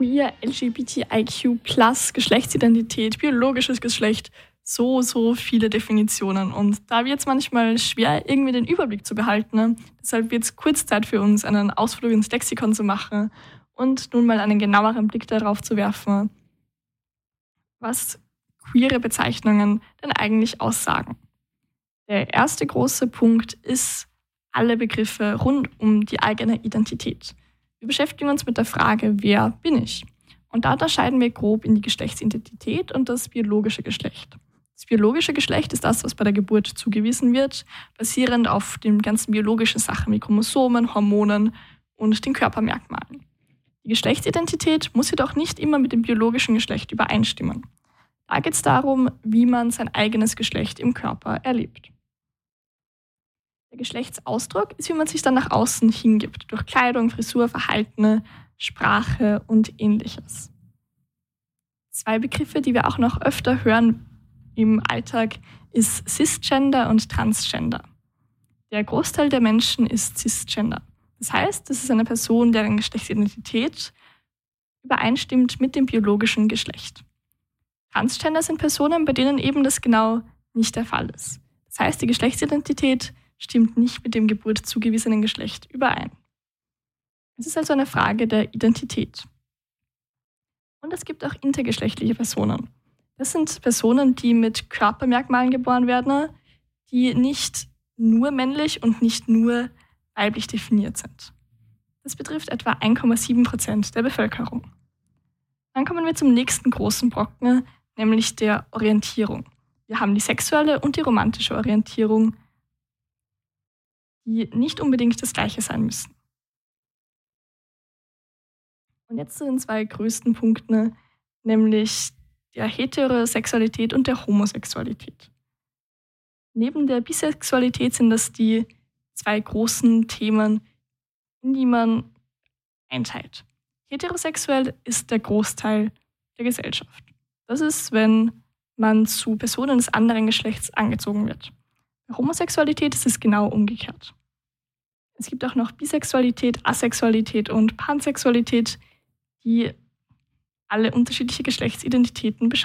Queer, LGBTIQ+, Geschlechtsidentität, biologisches Geschlecht, so viele Definitionen. Und da wird es manchmal schwer, irgendwie den Überblick zu behalten. Ne? Deshalb wird es kurz Zeit für uns, einen Ausflug ins Lexikon zu machen und nun mal einen genaueren Blick darauf zu werfen, was queere Bezeichnungen denn eigentlich aussagen. Der erste große Punkt ist alle Begriffe rund um die eigene Identität. Wir beschäftigen uns mit der Frage, wer bin ich? Und da unterscheiden wir grob in die Geschlechtsidentität und das biologische Geschlecht. Das biologische Geschlecht ist das, was bei der Geburt zugewiesen wird, basierend auf den ganzen biologischen Sachen wie Chromosomen, Hormonen und den Körpermerkmalen. Die Geschlechtsidentität muss jedoch nicht immer mit dem biologischen Geschlecht übereinstimmen. Da geht es darum, wie man sein eigenes Geschlecht im Körper erlebt. Der Geschlechtsausdruck ist, wie man sich dann nach außen hingibt, durch Kleidung, Frisur, Verhalten, Sprache und Ähnliches. Zwei Begriffe, die wir auch noch öfter hören im Alltag, ist Cisgender und Transgender. Der Großteil der Menschen ist Cisgender. Das heißt, das ist eine Person, deren Geschlechtsidentität übereinstimmt mit dem biologischen Geschlecht. Transgender sind Personen, bei denen eben das genau nicht der Fall ist. Das heißt, die Geschlechtsidentität stimmt nicht mit dem Geburt zugewiesenen Geschlecht überein. Es ist also eine Frage der Identität. Und es gibt auch intergeschlechtliche Personen. Das sind Personen, die mit Körpermerkmalen geboren werden, die nicht nur männlich und nicht nur weiblich definiert sind. Das betrifft etwa 1,7% der Bevölkerung. Dann kommen wir zum nächsten großen Brocken, nämlich der Orientierung. Wir haben die sexuelle und die romantische Orientierung, die nicht unbedingt das Gleiche sein müssen. Und jetzt zu den zwei größten Punkten, nämlich der Heterosexualität und der Homosexualität. Neben der Bisexualität sind das die zwei großen Themen, in die man einteilt. Heterosexuell ist der Großteil der Gesellschaft. Das ist, wenn man zu Personen des anderen Geschlechts angezogen wird. Bei Homosexualität ist es genau umgekehrt. Es gibt auch noch Bisexualität, Asexualität und Pansexualität, die alle unterschiedliche Geschlechtsidentitäten beschreiben.